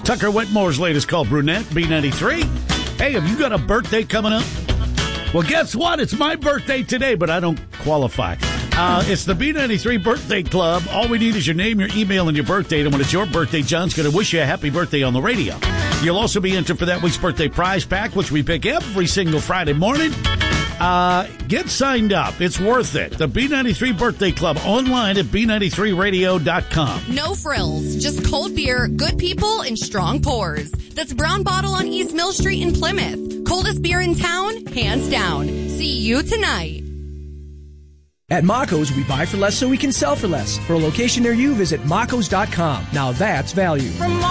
Tucker Whitmore's latest call, Brunette, B93. Hey, have you got a birthday coming up? Well, guess what? It's my birthday today, but I don't qualify. It's the B93 Birthday Club. All we need is your name, your email, and your birth date. And when it's your birthday, John's going to wish you a happy birthday on the radio. You'll also be entered for that week's birthday prize pack, which we pick every single Friday morning. Get signed up. It's worth it. The B93 Birthday Club online at B93radio.com. No frills, just cold beer, good people, and strong pours. That's Brown Bottle on East Mill Street in Plymouth. Coldest beer in town, hands down. See you tonight. At Mako's, we buy for less so we can sell for less. For a location near you, visit Makos.com. Now that's value. From